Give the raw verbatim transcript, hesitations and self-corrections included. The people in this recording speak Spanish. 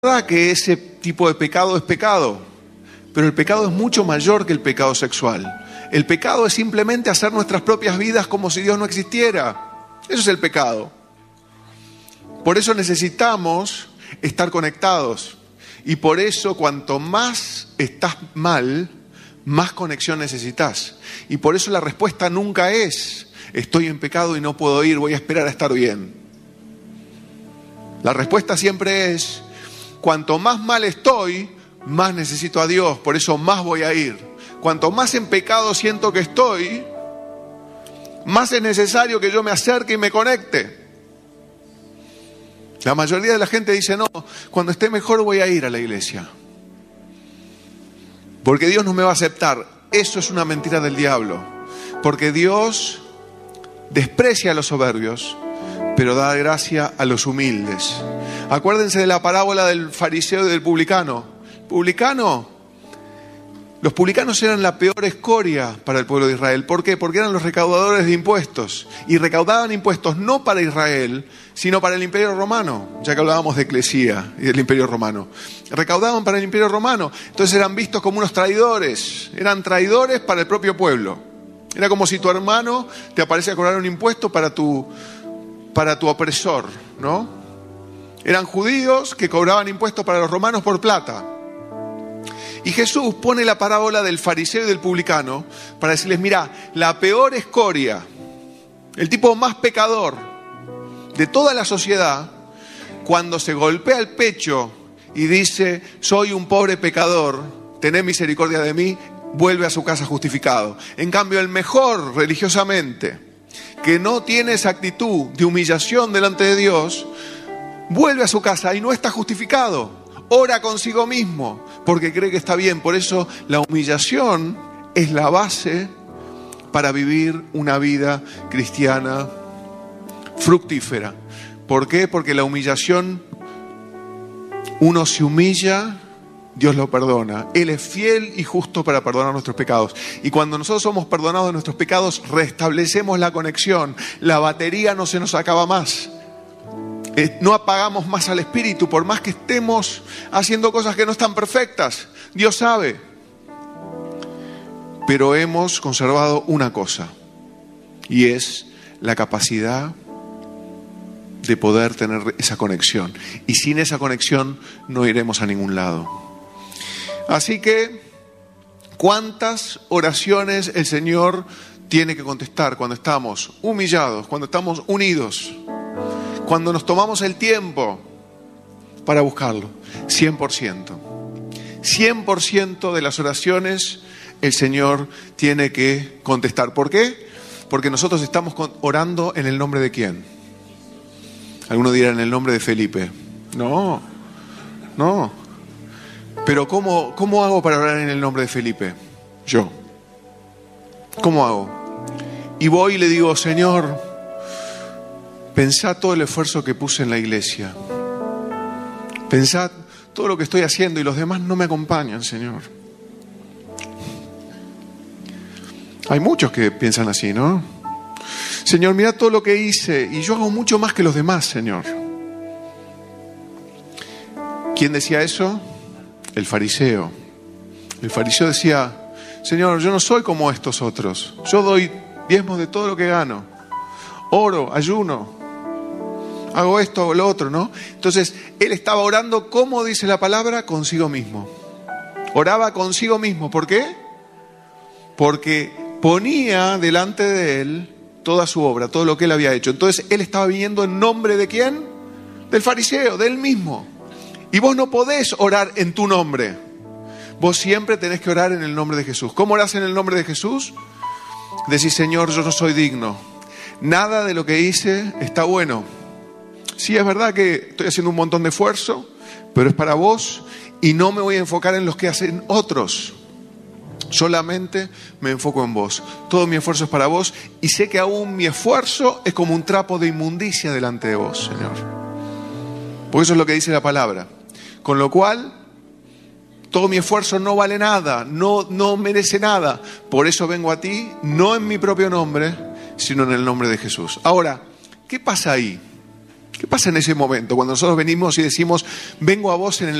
verdad que ese tipo de pecado es pecado, pero el pecado es mucho mayor que el pecado sexual. El pecado es simplemente hacer nuestras propias vidas como si Dios no existiera. Eso es el pecado. Por eso necesitamos estar conectados. Y por eso cuanto más estás mal, más conexión necesitas. Y por eso la respuesta nunca es: estoy en pecado y no puedo ir, voy a esperar a estar bien. La respuesta siempre es: cuanto más mal estoy, más necesito a Dios, por eso más voy a ir. Cuanto más en pecado siento que estoy, más es necesario que yo me acerque y me conecte. La mayoría de la gente dice: no, cuando esté mejor voy a ir a la iglesia, porque Dios no me va a aceptar. Eso es una mentira del diablo, porque Dios desprecia a los soberbios, pero da gracia a los humildes. Acuérdense de la parábola del fariseo y del publicano. Publicano, los publicanos eran la peor escoria para el pueblo de Israel. ¿Por qué? Porque eran los recaudadores de impuestos. Y recaudaban impuestos no para Israel, sino para el Imperio Romano. Ya que hablábamos de eclesía y del Imperio Romano. Recaudaban para el Imperio Romano. Entonces eran vistos como unos traidores. Eran traidores para el propio pueblo. Era como si tu hermano te aparece a cobrar un impuesto para tu, para tu opresor, ¿no? Eran judíos que cobraban impuestos para los romanos por plata. Y Jesús pone la parábola del fariseo y del publicano para decirles: mira, la peor escoria, el tipo más pecador de toda la sociedad, cuando se golpea el pecho y dice: soy un pobre pecador, tened misericordia de mí, vuelve a su casa justificado. En cambio, el mejor religiosamente, que no tiene esa actitud de humillación delante de Dios, vuelve a su casa y no está justificado. Ora consigo mismo porque cree que está bien. Por eso la humillación es la base para vivir una vida cristiana fructífera. ¿Por qué? Porque la humillación, uno se humilla, Dios lo perdona. Él es fiel y justo para perdonar nuestros pecados. Y cuando nosotros somos perdonados de nuestros pecados, restablecemos la conexión. La batería no se nos acaba más. No apagamos más al espíritu, por más que estemos haciendo cosas que no están perfectas. Dios sabe. Pero hemos conservado una cosa, y es la capacidad de poder tener esa conexión. Y sin esa conexión no iremos a ningún lado. Así que, ¿cuántas oraciones el Señor tiene que contestar cuando estamos humillados, cuando estamos unidos? Cuando nos tomamos el tiempo para buscarlo. cien por ciento. cien por ciento de las oraciones el Señor tiene que contestar. ¿Por qué? Porque nosotros estamos orando en el nombre de ¿quién? Algunos dirán: en el nombre de Felipe. No, no. Pero ¿cómo, cómo hago para orar en el nombre de Felipe? Yo. ¿Cómo hago? Y voy y le digo: Señor, pensá todo el esfuerzo que puse en la iglesia. Pensá todo lo que estoy haciendo y los demás no me acompañan, Señor. Hay muchos que piensan así, ¿no? Señor, mira todo lo que hice y yo hago mucho más que los demás, Señor. ¿Quién decía eso? El fariseo. El fariseo decía: Señor, yo no soy como estos otros. Yo doy diezmos de todo lo que gano. Oro, ayuno. Hago esto, hago lo otro, ¿no? Entonces, él estaba orando, ¿cómo dice la palabra? Consigo mismo. Oraba consigo mismo. ¿Por qué? Porque ponía delante de él toda su obra, todo lo que él había hecho. Entonces, él estaba viviendo en nombre de ¿quién? Del fariseo, de él mismo. Y vos no podés orar en tu nombre. Vos siempre tenés que orar en el nombre de Jesús. ¿Cómo orás en el nombre de Jesús? Decís: Señor, yo no soy digno. Nada de lo que hice está bueno. Sí, es verdad que estoy haciendo un montón de esfuerzo, pero es para vos y no me voy a enfocar en los que hacen otros. Solamente me enfoco en vos. Todo mi esfuerzo es para vos y sé que aún mi esfuerzo es como un trapo de inmundicia delante de vos, Señor. Porque eso es lo que dice la palabra. Con lo cual, todo mi esfuerzo no vale nada, no, no merece nada. Por eso vengo a ti, no en mi propio nombre, sino en el nombre de Jesús. Ahora, ¿qué pasa ahí? ¿Qué pasa en ese momento cuando nosotros venimos y decimos, vengo a vos en el